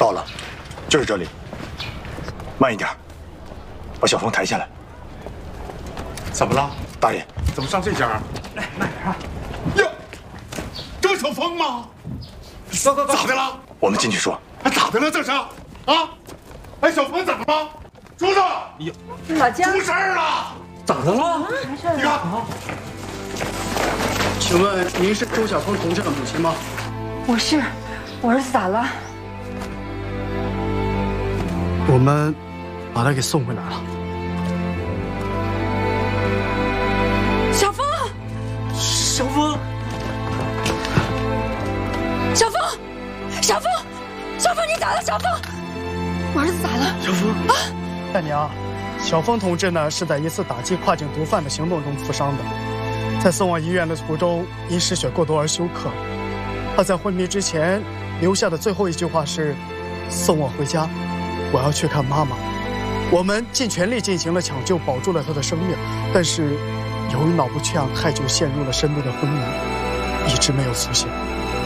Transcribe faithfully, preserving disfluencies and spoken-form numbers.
到了，就是这里。慢一点，把小峰抬下来。 怎么了， 大爷？ 怎么上这家？来，慢点啊！哟，这小峰吗？走走走，咋的了？ 我们进去说。 哎，咋的了？这是啊？哎，小峰怎么了？叔叔， 哟， 老姜， 出事儿了！ 咋的了？ 啥事儿？ 你看， 请问您是周晓峰同志的母亲吗？ 我是，我儿子咋了？ 我们把他给送回来了。 小峰， 小峰， 小峰，小峰，小峰，你咋了？小峰，我儿子咋了？ 小峰啊！ 大娘，小峰同志呢是在一次打击跨境毒贩的行动中负伤的，在送往医院的途中因失血过多而休克。他在昏迷之前留下的最后一句话是：“送我回家，我要去看妈妈。”我们尽全力进行了抢救，保住了他的生命，但是由于脑部缺氧太久，陷入了深度的昏迷，一直没有苏醒。